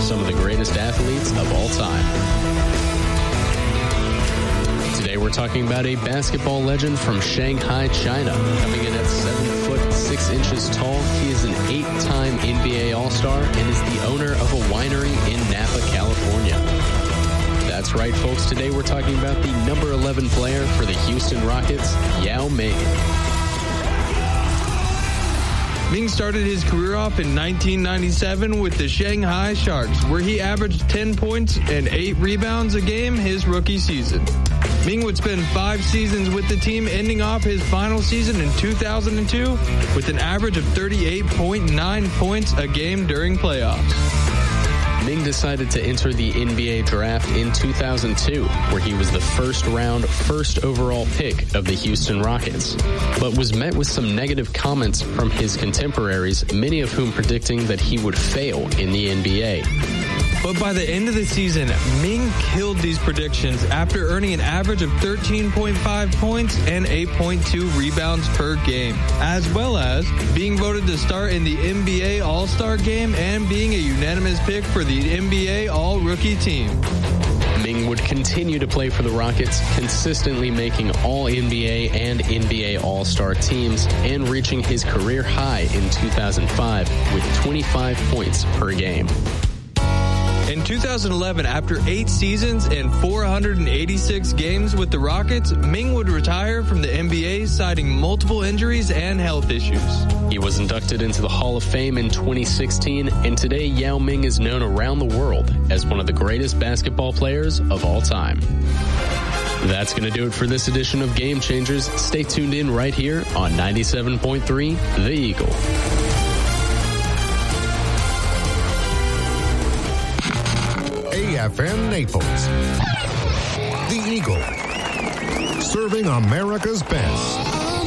some of the greatest athletes of all time. Today we're talking about a basketball legend from Shanghai, China. Coming in at 7 foot 6 inches tall, he is an 8-time NBA All-Star and is the owner of a winery in Napa, California. That's right, folks. Today we're talking about the number 11 player for the Houston Rockets, Yao Ming. Ming started his career off in 1997 with the Shanghai Sharks, where he averaged 10 points and 8 rebounds a game his rookie season. Ming would spend 5 seasons with the team, ending off his final season in 2002 with an average of 38.9 points a game during playoffs. Ming decided to enter the NBA draft in 2002, where he was the first overall pick of the Houston Rockets, but was met with some negative comments from his contemporaries, many of whom predicting that he would fail in the NBA. But by the end of the season, Ming killed these predictions after earning an average of 13.5 points and 8.2 rebounds per game, as well as being voted to start in the NBA All-Star Game and being a unanimous pick for the NBA All-Rookie Team. Ming would continue to play for the Rockets, consistently making All-NBA and NBA All-Star teams and reaching his career high in 2005 with 25 points per game. In 2011, after 8 seasons and 486 games with the Rockets, Ming would retire from the NBA, citing multiple injuries and health issues. He was inducted into the Hall of Fame in 2016, and today Yao Ming is known around the world as one of the greatest basketball players of all time. That's going to do it for this edition of Game Changers. Stay tuned in right here on 97.3 The Eagle. AFM Naples. The Eagle. Serving America's best.